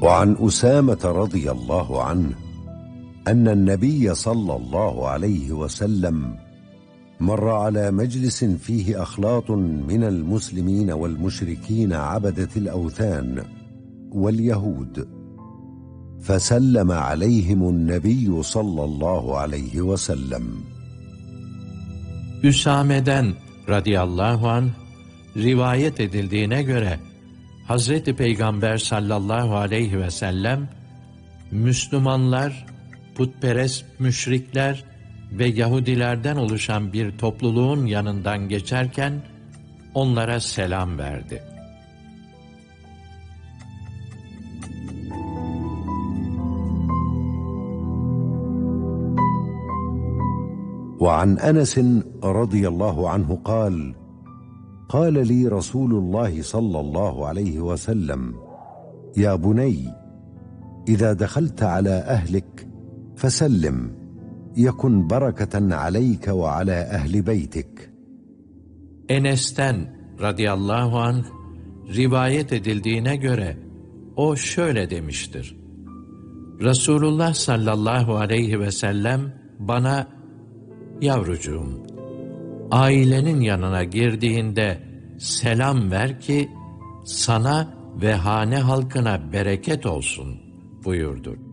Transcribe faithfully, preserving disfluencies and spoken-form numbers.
وعن أسامة رضي الله عنه أن النبي صلى الله عليه وسلم مر على مجلس فيه أخلاط من المسلمين والمشركين عبدة الأوثان واليهود، فسلم عليهم النبي صلى الله عليه وسلم. Üsame'den radıyallahu anh rivayet edildiğine göre Hazreti Peygamber sallallahu aleyhi ve sellem Müslümanlar, putperest müşrikler ve Yahudilerden oluşan bir topluluğun yanından geçerken onlara selam verdi. وعن أنس رضي الله عنه قال: قال لي رسول الله صلى الله عليه وسلم: يا بني، إذا دخلت على أهلك فسلم، يكن بركة عليك وعلى أهل بيتك. Enes'ten radıyallahu anh rivayet edildiğine göre o şöyle demiştir: Resulullah sallallahu aleyhi ve sellem bana, yavrucuğum, ailenin yanına girdiğinde selam ver ki sana ve hane halkına bereket olsun buyurdu.